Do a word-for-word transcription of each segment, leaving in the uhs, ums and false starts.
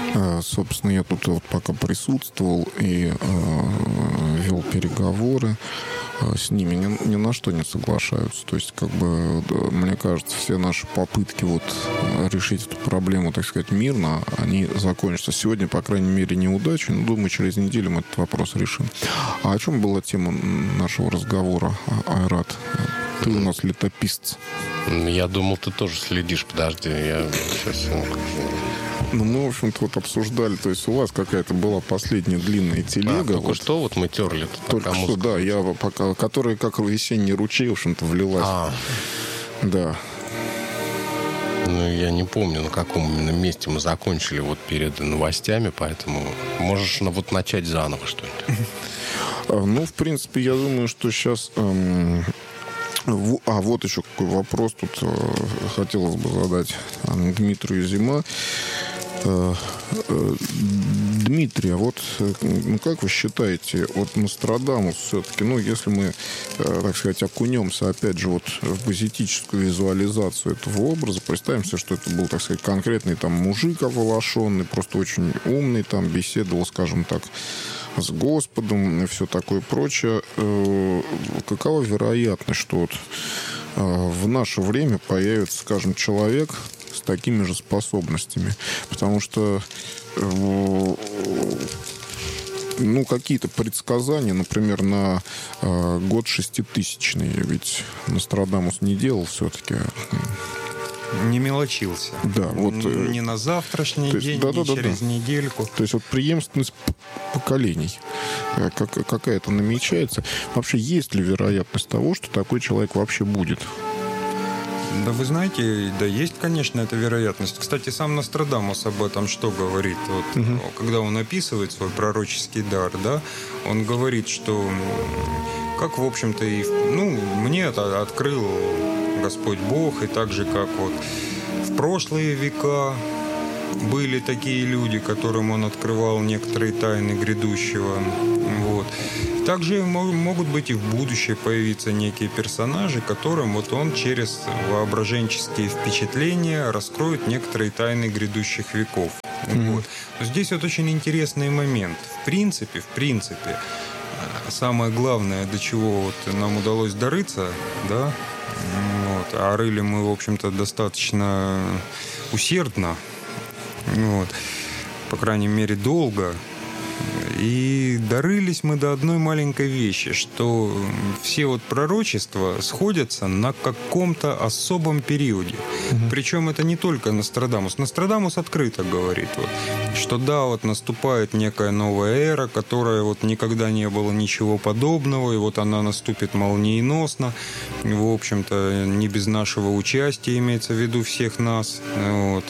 Собственно, я тут вот пока присутствовал и э, вел переговоры с ними, ни, ни на что не соглашаются. То есть, как бы, мне кажется, все наши попытки вот решить эту проблему, так сказать, мирно, они закончатся. Сегодня, по крайней мере, неудачей, но, думаю, через неделю мы этот вопрос решим. А о чем была тема нашего разговора, Айрат? Ты у нас летописец. Я думал, ты тоже следишь. Подожди, я сейчас... Ну, мы, в общем-то, вот обсуждали, то есть у вас какая-то была последняя длинная телега. А, только вот, что вот мы терли. Только что, музыка. Да, я пока, которая как весенний ручей, в общем-то, влилась. А. Да. Ну, я не помню, на каком именно месте мы закончили вот перед новостями, поэтому можешь ну, вот начать заново что-нибудь. Ну, в принципе, я думаю, что сейчас... Эм... А, вот еще какой вопрос тут э, хотелось бы задать э, Дмитрию Зима. Э, э, Дмитрий, а вот э, ну, как вы считаете, вот Нострадамус все-таки, ну, если мы, э, так сказать, окунемся, опять же, вот в базитическую визуализацию этого образа, представим себе, что это был, так сказать, конкретный там мужик оволошенный, просто очень умный, там беседовал, скажем так, с Господом и все такое прочее. Какова вероятность, что вот в наше время появится, скажем, человек с такими же способностями? Потому что ну, какие-то предсказания, например, на год шеститысячный, ведь Нострадамус не делал все-таки... Не мелочился. Да, вот, не на завтрашний есть, день, да, не да, через да. недельку. То есть вот преемственность поколений как, какая-то намечается. Вообще, есть ли вероятность того, что такой человек вообще будет? Да вы знаете, да есть, конечно, эта вероятность. Кстати, сам Нострадамус об этом что говорит? Вот, угу. Когда он описывает свой пророческий дар, да, он говорит, что как, в общем-то, и... Ну, мне это открыл Господь Бог, и так же, как вот в прошлые века были такие люди, которым он открывал некоторые тайны грядущего. Вот. Также могут быть и в будущее появиться некие персонажи, которым вот он через воображенческие впечатления раскроет некоторые тайны грядущих веков. Mm-hmm. Вот. Но здесь вот очень интересный момент. В принципе, в принципе, самое главное, до чего вот нам удалось дорыться, да, вот, а рыли мы, в общем-то, достаточно усердно, вот, по крайней мере, долго. И дорылись мы до одной маленькой вещи, что все вот пророчества сходятся на каком-то особом периоде. Mm-hmm. Причем это не только Нострадамус. Нострадамус открыто говорит, вот, что да, вот наступает некая новая эра, которая вот никогда не было ничего подобного, и вот она наступит молниеносно, в общем-то, не без нашего участия, имеется в виду всех нас, вот,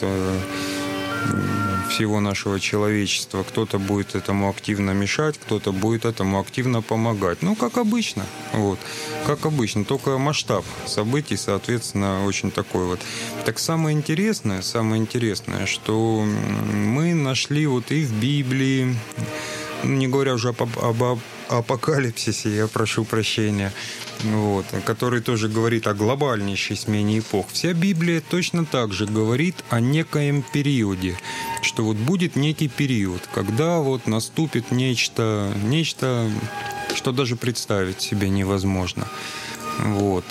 всего нашего человечества. Кто-то будет этому активно мешать, кто-то будет этому активно помогать. Ну, как обычно. Вот. Как обычно. Только масштаб событий, соответственно, очень такой вот. Так самое интересное, самое интересное, что мы нашли вот и в Библии, не говоря уже об, об апокалипсисе, я прошу прощения, вот, который тоже говорит о глобальнейшей смене эпох. Вся Библия точно так же говорит о некоем периоде, что вот будет некий период, когда вот наступит нечто, нечто, что даже представить себе невозможно. Вот.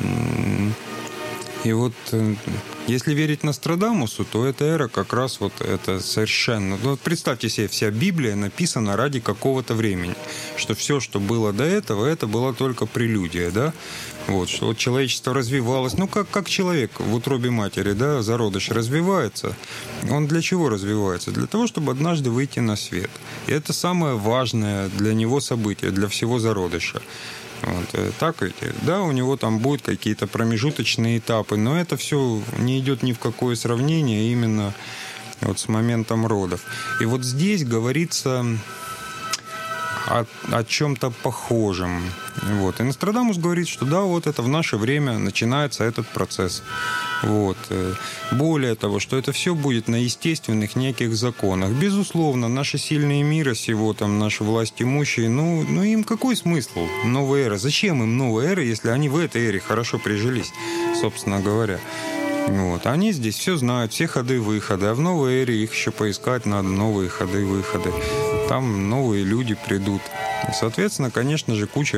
И вот, если верить Нострадамусу, то эта эра как раз вот это совершенно... Ну, вот представьте себе, вся Библия написана ради какого-то времени. Что все, что было до этого, это была только прелюдия, да? Вот, что вот человечество развивалось. Ну, как, как человек в утробе матери, да, зародыш развивается. Он для чего развивается? Для того, чтобы однажды выйти на свет. И это самое важное для него событие, для всего зародыша. Вот, так ведь, да, у него там будут какие-то промежуточные этапы, но это все не идет ни в какое сравнение именно вот с моментом родов. И вот здесь говорится о, о чем-то похожем. Вот. И Нострадамус говорит, что да, вот это в наше время начинается этот процесс. Вот. Более того, что это все будет на естественных неких законах. Безусловно, наши сильные мира сего, там, наши власть имущие, ну, ну им какой смысл новая эра? Зачем им новая эра, если они в этой эре хорошо прижились, собственно говоря? Вот. Они здесь все знают, все ходы-выходы. А в новой эре их еще поискать надо, новые ходы-выходы. Там новые люди придут. И, соответственно, конечно же, куча